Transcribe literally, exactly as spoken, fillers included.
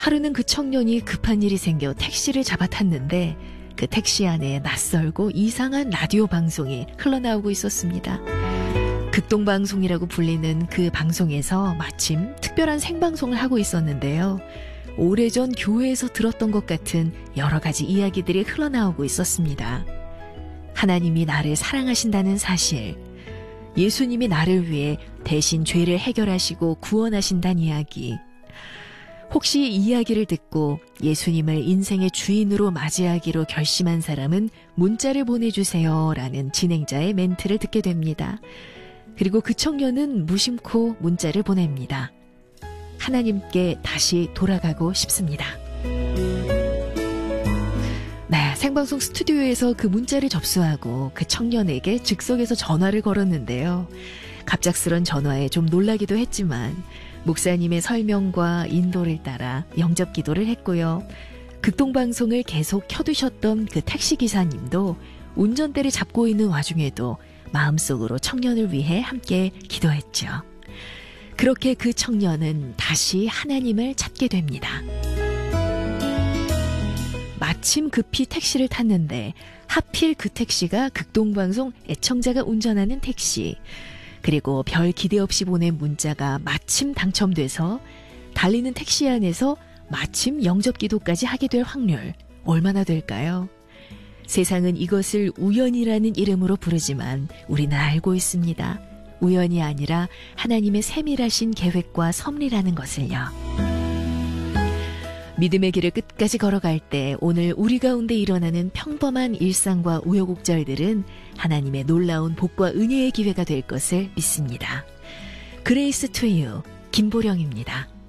하루는 그 청년이 급한 일이 생겨 택시를 잡아 탔는데 그 택시 안에 낯설고 이상한 라디오 방송이 흘러나오고 있었습니다. 극동방송이라고 불리는 그 방송에서 마침 특별한 생방송을 하고 있었는데요. 오래전 교회에서 들었던 것 같은 여러 가지 이야기들이 흘러나오고 있었습니다. 하나님이 나를 사랑하신다는 사실, 예수님이 나를 위해 대신 죄를 해결하시고 구원하신다는 이야기, 혹시 이 이야기를 듣고 예수님을 인생의 주인으로 맞이하기로 결심한 사람은 문자를 보내주세요 라는 진행자의 멘트를 듣게 됩니다. 그리고 그 청년은 무심코 문자를 보냅니다. 하나님께 다시 돌아가고 싶습니다. 네, 생방송 스튜디오에서 그 문자를 접수하고 그 청년에게 즉석에서 전화를 걸었는데요. 갑작스런 전화에 좀 놀라기도 했지만 목사님의 설명과 인도를 따라 영접 기도를 했고요. 극동방송을 계속 켜두셨던 그 택시기사님도 운전대를 잡고 있는 와중에도 마음속으로 청년을 위해 함께 기도했죠. 그렇게 그 청년은 다시 하나님을 찾게 됩니다. 마침 급히 택시를 탔는데 하필 그 택시가 극동방송 애청자가 운전하는 택시, 그리고 별 기대 없이 보낸 문자가 마침 당첨돼서 달리는 택시 안에서 마침 영접기도까지 하게 될 확률 얼마나 될까요? 세상은 이것을 우연이라는 이름으로 부르지만 우리는 알고 있습니다. 우연이 아니라 하나님의 세밀하신 계획과 섭리라는 것을요. 믿음의 길을 끝까지 걸어갈 때 오늘 우리 가운데 일어나는 평범한 일상과 우여곡절들은 하나님의 놀라운 복과 은혜의 기회가 될 것을 믿습니다. 그레이스 투 유 김보령입니다.